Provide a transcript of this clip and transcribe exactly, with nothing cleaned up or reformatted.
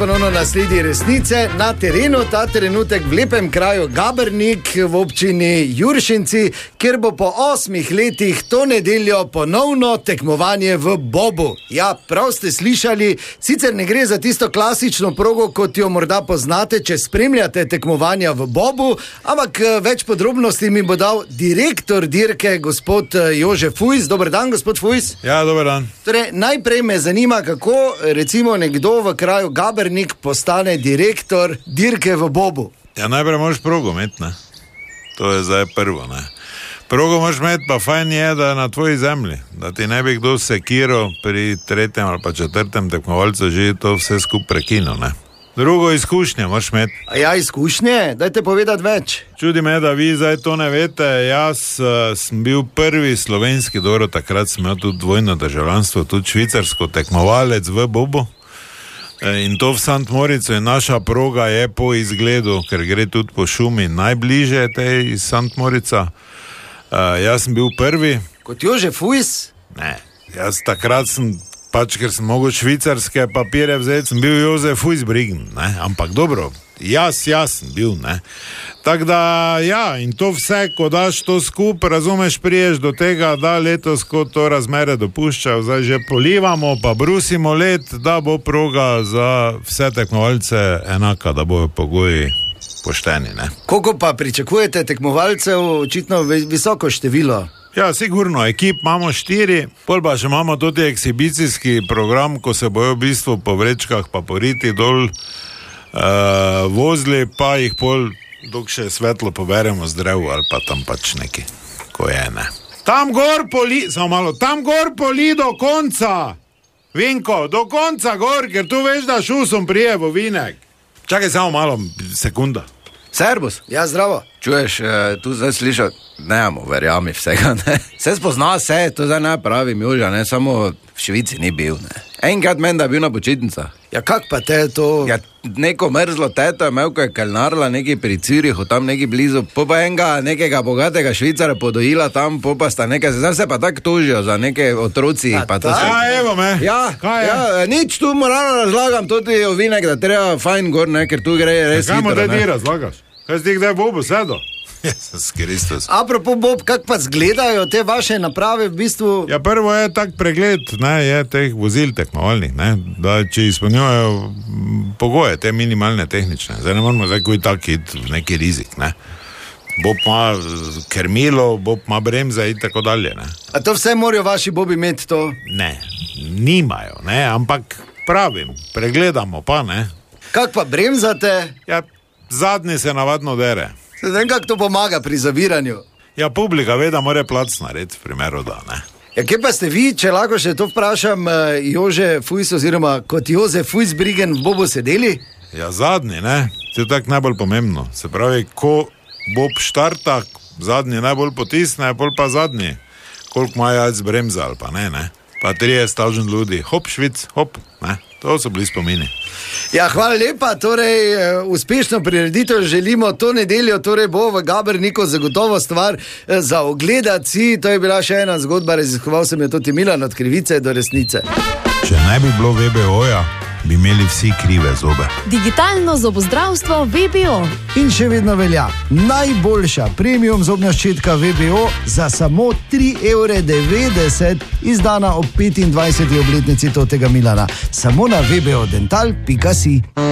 Ponovno nasledi resnice na terenu, ta trenutek v lepem kraju Gabernik v občini Juršinci, kjer bo po osmih letih to nedeljo ponovno tekmovanje v bobu. Ja, prav ste slišali, sicer ne gre za tisto klasično progo, kot jo morda poznate, če spremljate tekmovanja v bobu, ampak več podrobnosti mi bo dal direktor dirke, gospod Jože Fujs. Dober dan, gospod Fujs. Ja, dober dan. Torej, najprej me zanima, kako recimo nekdo v kraju Gabernik postane direktor dirke v bobu. Ja, najprej moraš progo imeti, ne? To je zdaj prvo, ne? Progo moraš imeti, pa fajn je, da je na tvoji zemlji, da ti ne bi kdo sekiral pri tretjem ali pa četrtem tekmovalcu že to vse skup prekinil, ne? Drugo, izkušnje moraš imeti. A ja, izkušnje? Dajte povedati več. Čudi me, da vi zdaj to ne veste. Jaz uh, sem bil prvi slovenski, dobro, takrat sem imel tudi dvojno državljanstvo, tudi švicarsko, tekmovalec v bobu. In to v Sant Moricu in naša proga je po izgledu, ker gre tudi po šumi najbliže tej iz Sant Morica. Uh, jaz sem bil prvi. Kot Jože Fujs? Ne, jaz takrat sem, pač ker sem mogel švicarske papire vzeti, sem bil Jože Fujs Brigen, ne, ampak dobro, jaz, jaz sem bil, ne. Tako da, ja, in to vse, ko daš to skup, razumeš, priješ do tega, da letos, ko to razmere dopuščajo, zdaj že polivamo, pa brusimo let, da bo proga za vse tekmovalce enaka, da bojo pogoji pošteni, ne. Koliko pa pričakujete tekmovalcev, očitno visoko število? Ja, sigurno, ekip imamo štiri, pol pa še imamo tudi ekshibicijski program, ko se bojo v bistvu po vrečkah pa po riti dol uh, vozili, pa jih pol dok še svetlo poberemo z drevu ali pa tam pač neki, ko je, ne. Tam gor poli, samo malo, tam gor poli do konca, Vinko, do konca gor, ker tu veš, da šusom prije v vinek. Čakaj samo malo, sekunda. Servus. Ja, zdravo. Čuješ, tu zdaj slišal, nemo, verjami vsega, ne. Se spozna se, to zdaj ne pravi Joža, ne, samo v Švici ni bil, ne. Enkrat meni, da je bil na počitnicah. Ja, kak pa te to? Ja, neko mrzlo teto je imel, ko je kalnarila neki pri Cirihu, tam neki blizu, po pa enega nekega bogatega Švicara podojila tam, po pa sta nekaj, zdaj se pa tako tožijo za neke otroci. A, pa to se... Ja, evo me. Ja, kaj je? Ja, nič tu moralno razlagam, tudi ovinek, da treba fajn gor, ne, ker tu gre res hitro, ne. Kaj mu te ti razlagaš? Kaj si ti kdaj bobo sedo? Jezus Kristus. Apropo Bob, kak pa zgledajo te vaše naprave v bistvu? Ja, prvo je tak pregled, ne, je teh vozil tekmovalnih, ne, da če izpolnjujejo pogoje, te minimalne tehnične. Zdaj ne moramo zdaj koji tak iti v neki rizik, ne. Bob ima krmilo, Bob ima bremze in tako dalje, ne. A to vse morajo vaši Bobi imeti to? Ne, nimajo, ne, ampak pravim, pregledamo pa, ne. Kak pa bremzate? Ja, zadnji se navadno dere. Se vem, kak to pomaga pri zaviranju. Ja, publika ve, da mora plac narediti, v primeru da, ne. Ja, kje pa ste vi, če lahko še to vprašam, Jože Fujs oziroma kot Jože Fujs Brigen v bobu sedeli? Ja, zadnji, ne, to je tako najbolj pomembno. Se pravi, ko Bob štarta, zadnji najbolj potisne, pol pa zadnji, koliko ima jajc bremza ali pa ne, ne. Pa trideset tisoč ljudi, hop, Švic, hop, ne, to so bili spomini. Ja, hvala lepa, torej uspešno prireditev želimo to nedeljo, torej bo v Gaberniku zagotovo stvar za ogledati, to je bila še ena zgodba, raziskoval sem jo tudi Milan od krivice do resnice. Če ne bi bilo V B O-ja, bi imeli vsi krive zobe. Digitalno zobozdravstvo V B O. In še vedno velja, najboljša premium zobna ščetka V B O za samo tri evre devetdeset, izdana ob petindvajseti obletnici totega Milana. Samo na v b o dental pika si.